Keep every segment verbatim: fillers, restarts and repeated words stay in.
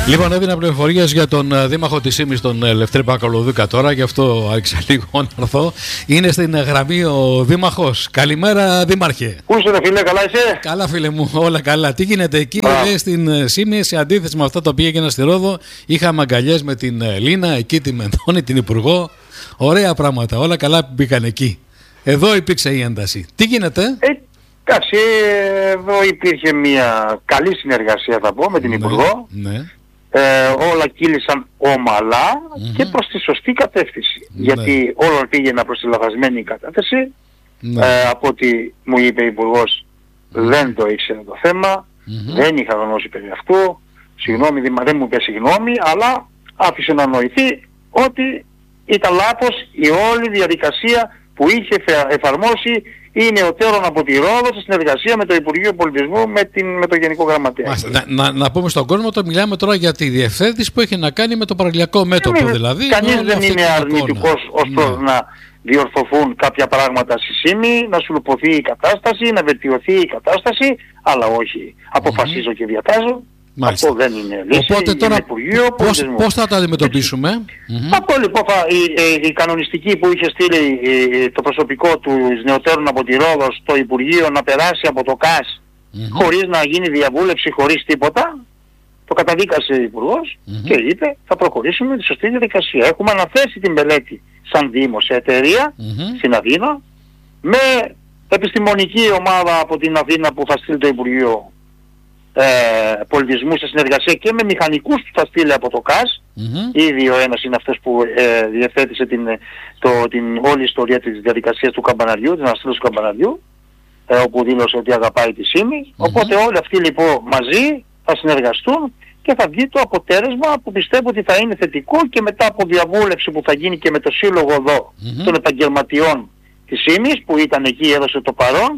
Λοιπόν, έδινα πληροφορίες για τον δήμαρχο της Ήμης, τον Λευτέρη Πακολοδούκα τώρα, γι' αυτό άρχισα λίγο να έρθω. Είναι στην γραμμή ο δήμαρχος. Καλημέρα, δήμαρχε. Πού είσαι, φίλε, καλά είσαι? Καλά, φίλε μου, όλα καλά. Τι γίνεται εκεί, λέει, στην Ήμη, σε αντίθεση με αυτά τα οποία έγιναν στη Ρόδο? Είχαμε αγκαλιές με την Λίνα, εκεί τη Μενδώνη, την Υπουργό. Ωραία πράγματα, όλα καλά που μπήκαν εκεί. Εδώ υπήρξε η ένταση. Τι γίνεται? Ε, εντάξει, εδώ υπήρχε μια καλή συνεργασία, θα πω, με την ναι, Υπουργό. Ναι. Ε, όλα κύλησαν ομαλά mm-hmm. και προς τη σωστή κατεύθυνση. Ναι. Γιατί όλα πήγαιναν προς τη λαθασμένη κατεύθυνση. Ναι. Ε, από ό,τι μου είπε η Υπουργός, mm-hmm. δεν το ήξερε το θέμα, mm-hmm. δεν είχα γνώση περί αυτού. Συγγνώμη, δεν μου είπε συγγνώμη, αλλά άφησε να νοηθεί ότι ήταν λάθος η όλη διαδικασία που είχε εφαρμόσει η νεωτέρων από τη Ρόδο σε συνεργασία με το Υπουργείο Πολιτισμού, με, την, με το Γενικό Γραμματέα. Να, να, να πούμε στον κόσμο ότι μιλάμε τώρα για τη διευθέτηση που έχει να κάνει με το παραλιακό μέτωπο, ναι, δηλαδή. Κανείς δεν είναι αρνητικός ώστε ναι. να διορθωθούν κάποια πράγματα στη Σύμη, να σουλποθεί η κατάσταση, να βελτιωθεί η κατάσταση, αλλά όχι αποφασίζω mm-hmm. και διατάζω. Μάλιστα. Αυτό δεν είναι λύση. Οπότε τώρα Υπουργείο, πώς, πώς θα το αντιμετωπίσουμε? Mm-hmm. Αυτό λοιπόν θα, η, η, η κανονιστική που είχε στείλει η, το προσωπικό του νεωτέρων από τη Ρόδο στο Υπουργείο να περάσει από το ΚΑΣ mm-hmm. χωρίς να γίνει διαβούλευση, χωρίς τίποτα, το καταδίκασε ο Υπουργός mm-hmm. και είπε θα προχωρήσουμε τη σωστή διαδικασία. Έχουμε αναθέσει την μελέτη σαν Δήμο σε εταιρεία mm-hmm. στην Αθήνα με επιστημονική ομάδα από την Αθήνα που θα στείλει το Υπουργείο Ε, πολιτισμού σε συνεργασία και με μηχανικούς που θα στείλει από το ΚΑΣ. Mm-hmm. Ήδη ο ένας είναι αυτός που ε, διευθέτησε την, το, την όλη ιστορία της διαδικασίας του καμπαναριού, της αναστήλωσης του καμπαναριού, ε, όπου δήλωσε ότι αγαπάει τη Σύμη. Mm-hmm. Οπότε όλοι αυτοί λοιπόν μαζί θα συνεργαστούν και θα βγει το αποτέλεσμα που πιστεύω ότι θα είναι θετικό, και μετά από διαβούλευση που θα γίνει και με το σύλλογο εδώ mm-hmm. των επαγγελματιών της Σύμης που ήταν εκεί, έδωσε το παρόν,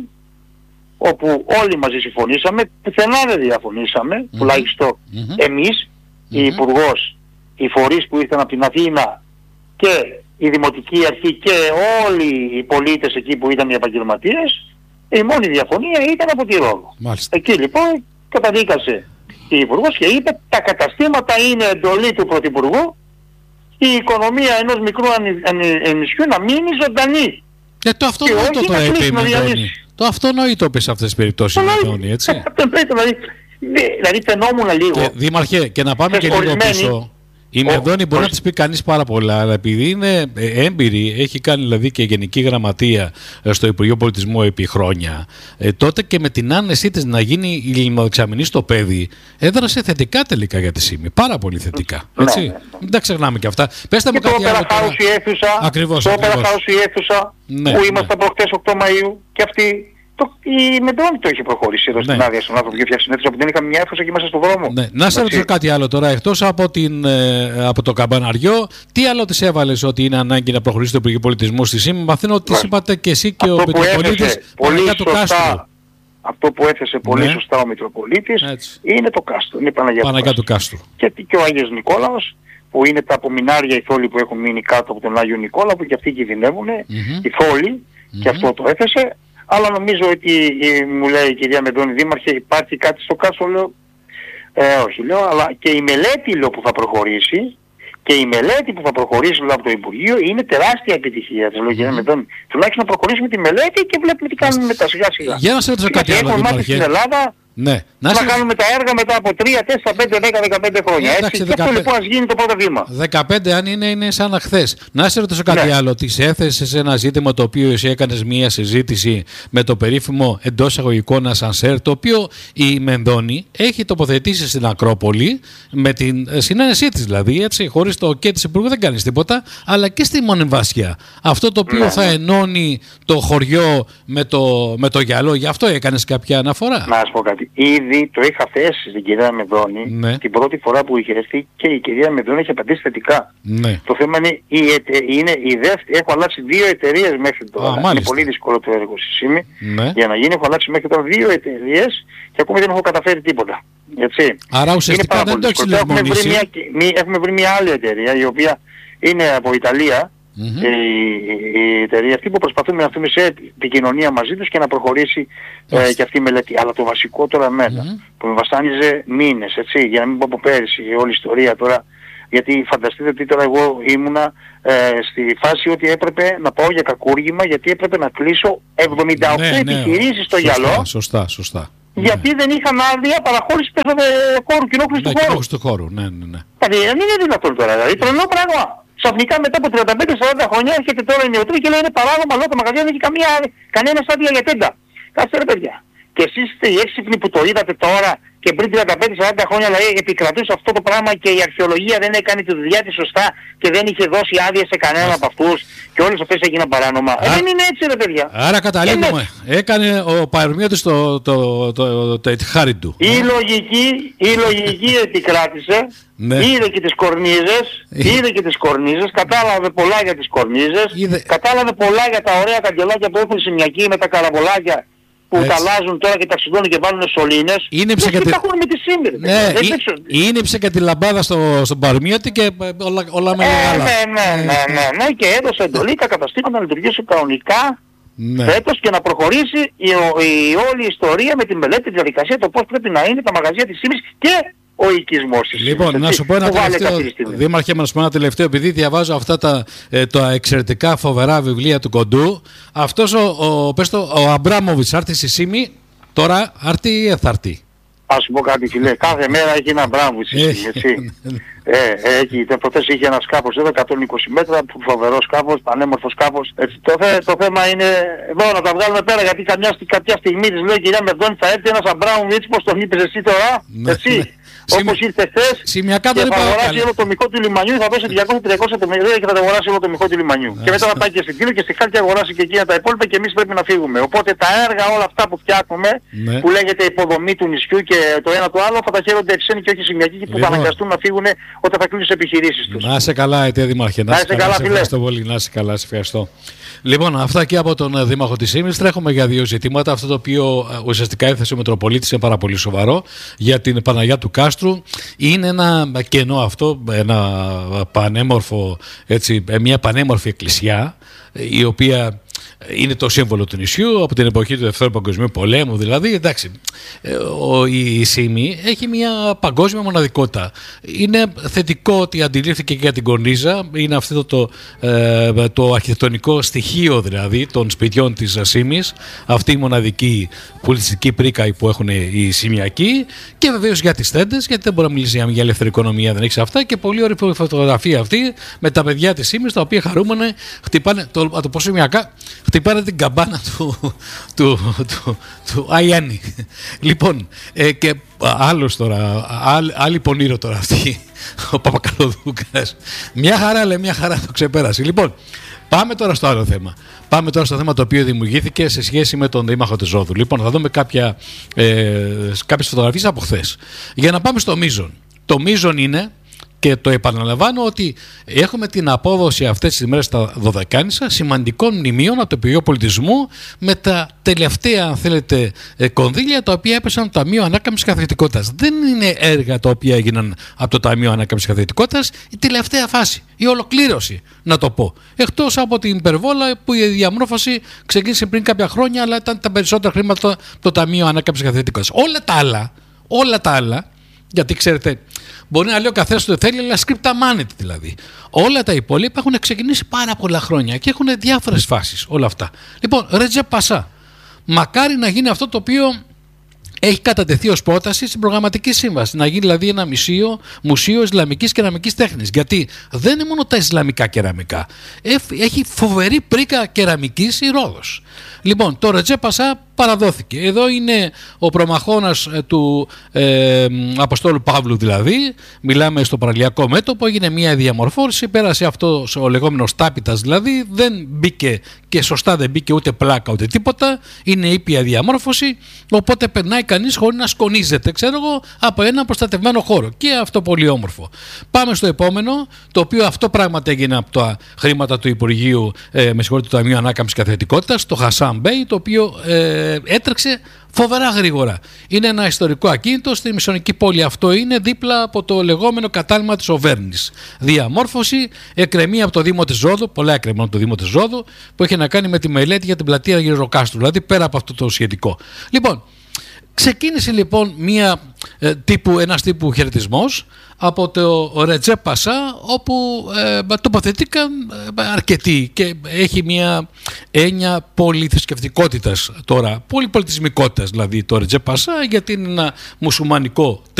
όπου όλοι μαζί συμφωνήσαμε, πουθενά δεν διαφωνήσαμε, mm-hmm. τουλάχιστον mm-hmm. εμείς, mm-hmm. η Υπουργός, οι φορείς που ήρθαν από την Αθήνα και η Δημοτική Αρχή και όλοι οι πολίτες εκεί που ήταν οι επαγγελματίες, η μόνη διαφωνία ήταν από τη Ρόδο. Μάλιστα. Εκεί λοιπόν καταδίκασε η Υπουργός και είπε τα καταστήματα είναι εντολή του Πρωθυπουργού, η οικονομία ενός μικρού νησιού να μείνει ζωντανή. Και το αυτό δεν το είπε. Το αυτονόητο είπε σε αυτές τις περιπτώσεις, Μενδώνη, έτσι. δηλαδή, δηλαδή φαινόμουν λίγο. Και, Δήμαρχε, και να πάμε και λίγο ορισμένη, πίσω. Η Μενδώνη μπορεί ο... να της πει κανείς πάρα πολλά, αλλά επειδή είναι έμπειρη, έχει κάνει δηλαδή και γενική γραμματεία στο Υπουργείο Πολιτισμού επί χρόνια, ε, τότε και με την άνεσή της να γίνει η λιμνοδεξαμενή στο παιδί, έδρασε θετικά τελικά για τη Σύμη. Πάρα πολύ θετικά. Έτσι. Ναι, ναι, ναι. Μην τα ξεχνάμε και αυτά. Πέστε μου κάτι άλλο τώρα. Ακριβώς, το Όπερα House η αίθουσα ναι, που ήμασταν ναι. προχτές οκτώ Μαΐου και αυτή. Το, η Μενδώνη το είχε προχωρήσει εδώ στην ναι. άδεια στον άνθρωπο και φτιάξει την αίθουσα που δεν είχαμε μια αίθουσα και είμαστε στον δρόμο. Ναι. Να σε ρωτήσω κάτι άλλο τώρα, εκτός από, την, ε, από το καμπαναριό, τι άλλο της έβαλες ότι είναι ανάγκη να προχωρήσει το Υπουργείο Πολιτισμού στη Σύμη? Μαθαίνω ότι της είπατε και εσύ και αυτό ο Μητροπολίτης Παναγιά του Κάστρου. Αυτό που έθεσε πολύ ναι. σωστά ο Μητροπολίτης είναι το Κάστρο, είναι η Παναγιά, Παναγιά του Κάστρου. Και, και ο Άγιος Νικόλαος, που είναι τα απομεινάρια οι θόλοι που έχουν μείνει κάτω από τον Άγιο Νικόλαο, που και αυτοί κινδυνεύουν, mm-hmm. οι θόλοι, mm-hmm. και αυτό το έθεσε. Αλλά νομίζω ότι μου λέει η κυρία Μενδώνη, Δήμαρχε, υπάρχει κάτι στο Κάστρο, λέω, ε, όχι λέω, αλλά και η μελέτη λέω, που θα προχωρήσει, και η μελέτη που θα προχωρήσει λέω, από το Υπουργείο είναι τεράστια επιτυχία. Της λέω, κυρία Μενδώνη, τουλάχιστον να προχωρήσουμε τη μελέτη και βλέπουμε τι κάνουμε μετά σιγά σιγά. Για να σε ρωτήσω κάτι άλλο, Δήμαρχε. Στην Ελλάδα, ναι. Να, να κάνουμε τα έργα μετά από τρία, τέσσερα, πέντε, δέκα, δεκαπέντε χρόνια. Έτσι, και αυτό λοιπόν ας γίνει το πρώτο βήμα. δεκαπέντε αν είναι, είναι σαν χθες. Να σε ρωτήσω κάτι ναι. άλλο. Της έθεσες ένα ζήτημα το οποίο εσύ έκανες μία συζήτηση με το περίφημο εντός εισαγωγικών ασανσέρ, το οποίο η Μενδώνη έχει τοποθετήσει στην Ακρόπολη με την συνένεσή της δηλαδή, έτσι, χωρίς το και της Υπουργού δεν κάνεις τίποτα, αλλά και στη Μονεμβάσια. Αυτό το οποίο ναι. θα ενώνει το χωριό με το, με το γυαλό, γι' αυτό έκανες κάποια αναφορά? Να σου πω κάτι. Ήδη το είχα θέσει στην κυρία Μενδώνη ναι. την πρώτη φορά που είχε έρθει και η κυρία Μενδώνη είχε απαντήσει θετικά. Ναι. Το θέμα είναι, η ετε, είναι η δεύτερη, έχω αλλάξει δύο εταιρείες μέχρι τώρα. Α, είναι πολύ δύσκολο το έργο στη Σύμη. Ναι. Για να γίνει έχω αλλάξει μέχρι τώρα δύο εταιρείες και ακόμη δεν έχω καταφέρει τίποτα. Έτσι. Άρα ουσιαστικά δεν το έχεις λησμονήσει. Έχουμε, έχουμε βρει μια άλλη εταιρεία η οποία είναι από Ιταλία. mm-hmm. η, η εταιρεία αυτή, που προσπαθούμε να έρθουμε σε επικοινωνία μαζί τους και να προχωρήσει mm-hmm. ε, και αυτή η μελέτη. Αλλά το βασικό τώρα εμένα, mm-hmm. που με βασάνιζε μήνες, έτσι, για να μην πω από πέρυσι η όλη ιστορία τώρα, γιατί φανταστείτε ότι τώρα εγώ ήμουνα ε, στη φάση ότι έπρεπε να πάω για κακούργημα, γιατί έπρεπε να κλείσω εβδομήντα οκτώ ναι, επιχειρήσεις ναι, στο σωστά, γυαλό. Σωστά, σωστά. Γιατί ναι. δεν είχαν άδεια παραχώρηση χώρου, κοινόχρηστου ναι, χώρου. Κοινόχρηστου χώρου, ναι, ναι, ναι. Δηλαδή δεν είναι δυνατόν τώρα, δηλαδή τρελό πράγμα. Ξαφνικά μετά από τριάντα πέντε σαράντα χρόνια έρχεται τώρα η νεοτρή και λέει είναι παράδομα, αλλά το μαγαζί δεν έχει καμία, κανένα άδεια για τέντα. Κάτσε ρε παιδιά. Και εσείς είστε οι έξυπνοι που το είδατε τώρα και πριν τριάντα πέντε σαράντα χρόνια δηλαδή επικρατούσε αυτό το πράγμα και η αρχαιολογία δεν έκανε τη δουλειά της σωστά και δεν είχε δώσει άδεια σε κανέναν από αυτούς και όλες αυτές έγιναν παράνομα. Ε, δεν είναι έτσι ρε παιδιά. Άρα καταλήγουμε. Έκανε ο Παρομοιώτης το, το, το, το χάρη του. Η λογική, η λογική επικράτησε. Ναι. Είδε και τις κορνίζες, είδε και τις κορνίζες, κατάλαβε πολλά για τις κορνίζες, είδε... κατάλαβε πολλά για τα ωραία καγκελάκια που έχουν οι Σημειακοί με τα καραβολάκια που έτσι. Τα αλλάζουν τώρα και ταξιδώνουν και βάλουν σωλήνες. Είναι ψεκατη... με τη σήμερα. Ναι, είναι ψεκατη λαμπάδα στο, στον Παρομοιώτη και όλα, όλα με ε, ναι, ναι, ναι, ναι, ναι, και έδωσε εντολή τα καταστήματα να λειτουργήσουν κανονικά ναι. φέτος και να προχωρήσει η, η, η όλη η ιστορία με τη μελέτη, τη διαδικασία, το πώς πρέπει να είναι τα μαγαζιά της Σύμης και ο οικισμός της. Λοιπόν, να σου πω ένα τελευταίο, Δήμαρχε, να σου πω ένα τελευταίο, επειδή διαβάζω αυτά τα, ε, τα εξαιρετικά φοβερά βιβλία του Κοντού, αυτός ο, ο, πες το, ο Αμπράμοβιτς άρτη στη Σύμη, τώρα άρτη ή θα έρθει? Ας σου πω κάτι φίλε, κάθε μέρα έχει ένα Αμπράμοβιτς στη Σύμη, έτσι. ε, έχει, προτές είχε ένα σκάφος εδώ, εκατόν είκοσι μέτρα, φοβερό σκάφος, πανέμορφο σκάφος. Έτσι, το, θε, το θέμα είναι εδώ να τα βγάλουμε πέρα, γιατί καμιά, κάποια στιγμή της λέει κυρία Μερδόνη θα έρθει ένας Αμπράμοβιτς, πώς τον είπες εσύ τώρα, έτσι. Όπως ήρθε χθες και θα αγοράσει όλο το μυχό του λιμανιού, θα δώσει διακόσια με τριακόσια εκατομμύρια και θα το αγοράσει όλο το μυχό του λιμανιού. Και μετά θα πάει και στην Κύλο και στη Χάλκη αγοράσει και εκείνα τα υπόλοιπα και εμείς πρέπει να φύγουμε. Οπότε τα έργα όλα αυτά που φτιάχνουμε, ναι. που λέγεται υποδομή του νησιού και το ένα το άλλο, θα τα χαίρονται ξένοι και όχι Σημειακοί που λοιπόν. θα αναγκαστούν να φύγουν όταν θα κλείσουν τις επιχειρήσεις τους. Να είσαι καλά, Αιτία Δήμαρχε. Να είσαι καλά, ευχαριστώ πολύ. Να είσαι καλά, σε ευχαριστώ. Λοιπόν, αυτά και από τον Δήμαρχο της Σύμης. Τρέχουμε για δύο ζητήματα. Αυτό το οποίο ουσιαστικά έθεσε ο Μητροπολίτης είναι πάρα πολύ σοβαρό για την Παναγιά του Κάστρου. Είναι ένα κενό αυτό, ένα πανέμορφο, έτσι, μια πανέμορφη εκκλησιά, η οποία είναι το σύμβολο του νησιού από την εποχή του Δευτέρου Παγκοσμίου Πολέμου. Δηλαδή, εντάξει, ο, η Σύμη έχει μια παγκόσμια μοναδικότητα. Είναι θετικό ότι αντιλήφθηκε και για την κορνίζα. Είναι αυτό το, ε, το αρχιτεκτονικό στοιχείο δηλαδή των σπιτιών της Σύμης. Αυτή η μοναδική πολιτιστική πρίκα που έχουν οι Σημειακοί. Και βεβαίως για τις τέντες, γιατί δεν μπορεί να μιλήσει για ελεύθερη οικονομία, δεν έχει αυτά. Και πολύ ωραία φωτογραφία αυτή με τα παιδιά της Σύμης, τα οποία χαρούμενε χτυπάνε, το, το πω Σημειακά, χτυπάνε την καμπάνα του, του, του, του Αϊάννη. Λοιπόν, ε, και άλλος τώρα, άλλ, άλλη πονήρο τώρα αυτή, ο Παπακαλοδούκας. Μια χαρά, λέει, μια χαρά το ξεπέρασε. Λοιπόν, πάμε τώρα στο άλλο θέμα. Πάμε τώρα στο θέμα το οποίο δημιουργήθηκε σε σχέση με τον Δήμαρχο της Ρόδου. Λοιπόν, θα δούμε κάποια, ε, κάποιες φωτογραφίες από χθες. Για να πάμε στο μείζον. Το μείζον είναι, και το επαναλαμβάνω, ότι έχουμε την απόδοση αυτές τις ημέρες στα Δωδεκάνησα σημαντικών μνημείων από το Υπουργείο Πολιτισμού με τα τελευταία, αν θέλετε, κονδύλια τα οποία έπεσαν από το Ταμείο Ανάκαμψης Καθηγητικότητας. Δεν είναι έργα τα οποία έγιναν από το Ταμείο Ανάκαμψης Καθηγητικότητας, η τελευταία φάση, η ολοκλήρωση, να το πω. Εκτός από την υπερβόλα που η διαμόρφωση ξεκίνησε πριν κάποια χρόνια, αλλά ήταν τα περισσότερα χρήματα το Ταμείο Ανάκαμψης Καθηγητικότητας. Όλα τα άλλα, όλα τα άλλα, γιατί ξέρετε, μπορεί να λέει ο καθένας το θέλει, αλλά σκριπταμάνεται δηλαδή. Όλα τα υπόλοιπα έχουν ξεκινήσει πάρα πολλά χρόνια και έχουν διάφορες φάσεις όλα αυτά. Λοιπόν, Ρετζέπ Πασά. Μακάρι να γίνει αυτό το οποίο έχει κατατεθεί ως πρόταση στην προγραμματική σύμβαση. Να γίνει δηλαδή ένα μουσείο, μουσείο Ισλαμικής κεραμικής τέχνης. Γιατί δεν είναι μόνο τα Ισλαμικά κεραμικά. Έχει φοβερή πρίκα κεραμικής η Ρόδος. Λοιπόν, το Ρετζέπ Πασά παραδόθηκε. Εδώ είναι ο προμαχώνας του ε, Αποστόλου Παύλου δηλαδή. Μιλάμε στο παραλιακό μέτωπο, έγινε μια διαμορφώρηση, πέρασε αυτό ο λεγόμενος τάπητας δηλαδή, δεν μπήκε και σωστά δεν μπήκε ούτε πλάκα ούτε τίποτα, είναι ήπια διαμόρφωση, οπότε περνάει κανείς χωρίς να σκονίζεται, ξέρω εγώ, από ένα προστατευμένο χώρο. Και αυτό πολύ όμορφο. Πάμε στο επόμενο, το οποίο αυτό πράγματι έγινε από τα χρήματα του Υπουργείου, ε, με συγχωρείτε, του Ταμείου Ανάκαμψης και Αθλητικότητας, το Χασάν Μπέι, το οποίο ε, έτρεξε φοβερά γρήγορα. Είναι ένα ιστορικό ακίνητο στη μισονική πόλη. Αυτό είναι δίπλα από το λεγόμενο κατάλημα της Οβέρνης. Διαμόρφωση, εκκρεμεί από το Δήμο της Ρόδου, πολλά εκκρεμούν από το Δήμο της Ρόδου, που έχει να κάνει με τη μελέτη για την πλατεία Γεροκάστρου. Δηλαδή πέρα από αυτό το σχετικό. Λοιπόν, ξεκίνησε λοιπόν μια, ε, τύπου, ένας τύπου χαιρετισμός από το Ρετζέπ Πασά, όπου ε, τοποθετήκαν ε, αρκετοί και έχει μια έννοια πολυθρησκευτικότητας τώρα, πολυπολιτισμικότητας δηλαδή το Ρετζέπ Πασά, γιατί είναι ένα μουσουλμανικό